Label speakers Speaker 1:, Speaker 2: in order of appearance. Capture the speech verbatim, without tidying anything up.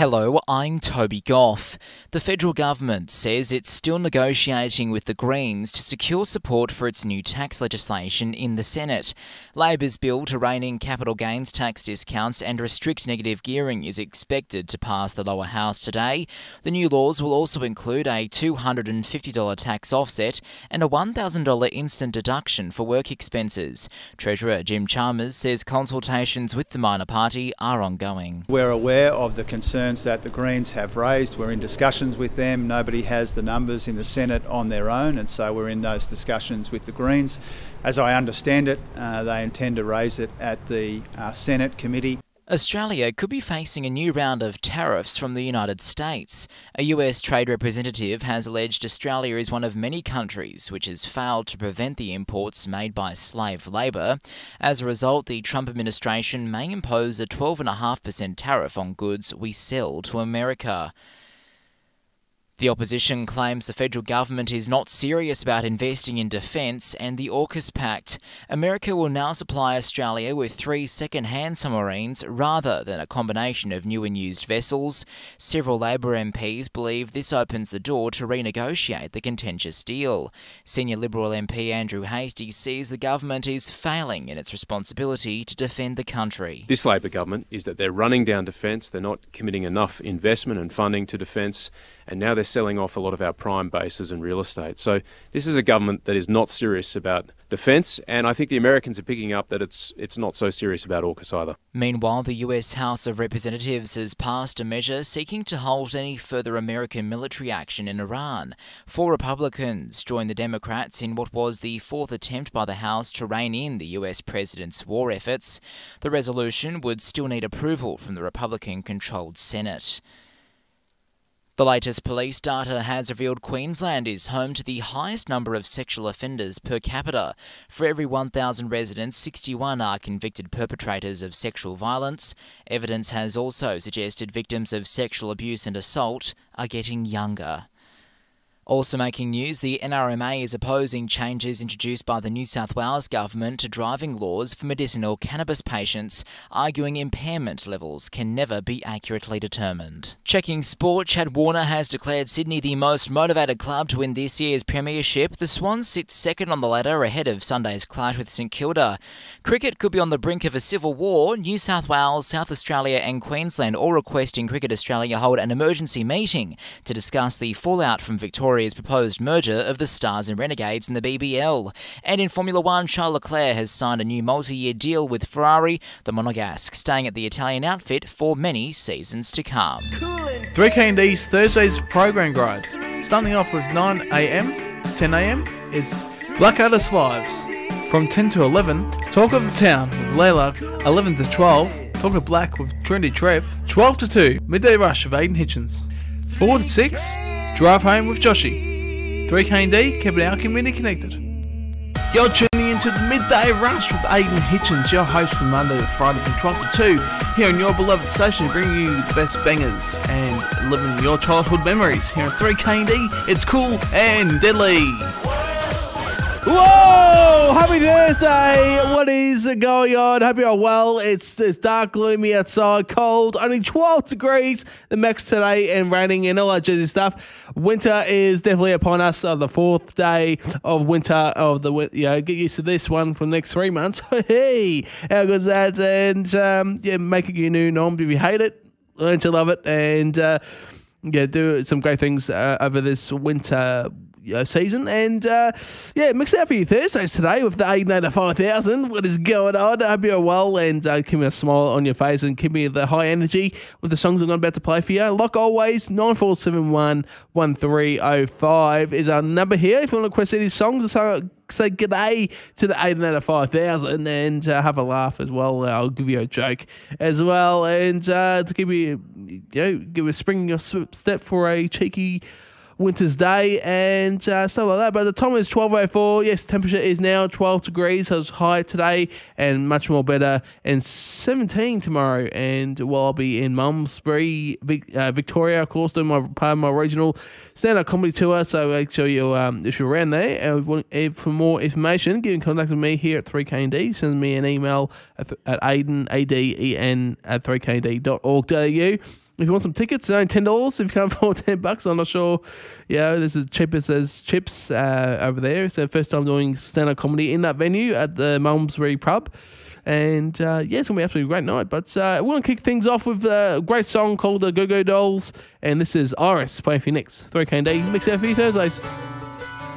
Speaker 1: Hello, I'm Toby Goff. The federal government says it's still negotiating with the Greens to secure support for its new tax legislation in the Senate. Labor's bill to rein in capital gains tax discounts and restrict negative gearing is expected to pass the lower house today. The new laws will also include a two hundred fifty dollars tax offset and a one thousand dollars instant deduction for work expenses. Treasurer Jim Chalmers says consultations with the minor party are ongoing.
Speaker 2: We're aware of the concerns that the Greens have raised. We're in discussions with them. Nobody has the numbers in the Senate on their own, and so we're in those discussions with the Greens. As I understand it, uh, they intend to raise it at the uh, Senate committee.
Speaker 1: Australia could be facing a new round of tariffs from the United States. A U S trade representative has alleged Australia is one of many countries which has failed to prevent the imports made by slave labour. As a result, the Trump administration may impose a twelve point five percent tariff on goods we sell to America. The opposition claims the federal government is not serious about investing in defence and the AUKUS Pact. America will now supply Australia with three second-hand submarines rather than a combination of new and used vessels. Several Labor M Ps believe this opens the door to renegotiate the contentious deal. Senior Liberal M P Andrew Hastie sees the government is failing in its responsibility to defend the country.
Speaker 3: This Labor government is that they're running down defence, they're not committing enough investment and funding to defence, and now they're selling off a lot of our prime bases and real estate. So this is a government that is not serious about defence, and I think the Americans are picking up that it's it's not so serious about AUKUS either.
Speaker 1: Meanwhile, the U S House of Representatives has passed a measure seeking to halt any further American military action in Iran. Four Republicans joined the Democrats in what was the fourth attempt by the House to rein in the U S president's war efforts. The resolution would still need approval from the Republican-controlled Senate. The latest police data has revealed Queensland is home to the highest number of sexual offenders per capita. For every one thousand residents, sixty-one are convicted perpetrators of sexual violence. Evidence has also suggested victims of sexual abuse and assault are getting younger. Also making news, the N R M A is opposing changes introduced by the New South Wales government to driving laws for medicinal cannabis patients, arguing impairment levels can never be accurately determined. Checking sport, Chad Warner has declared Sydney the most motivated club to win this year's premiership. The Swans sit second on the ladder ahead of Sunday's clash with St Kilda. Cricket could be on the brink of a civil war. New South Wales, South Australia and Queensland all requesting Cricket Australia hold an emergency meeting to discuss the fallout from Victoria Victoria's proposed merger of the Stars and Renegades in the B B L. And in Formula One, Charles Leclerc has signed a new multi-year deal with Ferrari, the Monegasque staying at the Italian outfit for many seasons to come.
Speaker 4: three K N D's Thursday's program guide. Starting off with nine a m, ten a m is Black Artist Lives. From ten to eleven, Talk of the Town with Layla. eleven to twelve, Talk of Black with Trendy Trev. twelve to two, Midday Rush with Aidan Hitchens. four to six, Drive Home with Joshy. three K N D, keeping our community connected. You're tuning into the Midday Rush with Aidan Hitchens, your host from Monday to Friday from twelve to two, here on your beloved station, bringing you the best bangers and living your childhood memories. Here on three K N D, it's cool and deadly. Whoa! Happy Thursday! What is going on? Hope you're well. It's, it's dark, gloomy outside, cold, only twelve degrees, the max today, and raining and all that jazzy stuff. Winter is definitely upon us. Uh, the fourth day of winter of the you know, get used to this one for the next three months. Hey, how good is that? And um, yeah, make it your new norm. If you hate it, learn to love it, and uh, yeah, do some great things uh, over this winter season. And uh, yeah, mix it up for your Thursdays today with the eight eight five thousand. What is going on? I hope you're well, and uh, keep me a smile on your face and keep me the high energy with the songs I'm about to play for you. Like always, nine four seven one, one three oh five is our number here. If you want to request any songs, so say g'day to the eight eight five thousand and uh, have a laugh as well. I'll give you a joke as well, and uh, to give you, you know, give a spring in your step for a cheeky winter's day and uh, stuff like that. But the time is twelve oh four. Yes, temperature is now twelve degrees, so it's high today and much more better, and seventeen tomorrow. And well, I'll be in Malmesbury, uh, Victoria, of course, doing my part of my regional stand-up comedy tour, so make sure you, um, if you're around there and uh, for more information, get in contact with me here at three K N D. Send me an email at, at Aiden, A D E N, at three K N D dot org dot A U. If you want some tickets, it's only ten dollars. If you can't afford ten bucks, I'm not sure. Yeah, this is cheapest as chips uh, over there. It's their first time doing stand-up comedy in that venue at the Malmesbury Pub. And uh, yeah, it's going to be an absolutely great night. But uh, we're going to kick things off with a great song called the Go Go Dolls. And this is Iris playing for you next. three K and D, Mix Out for you Thursdays.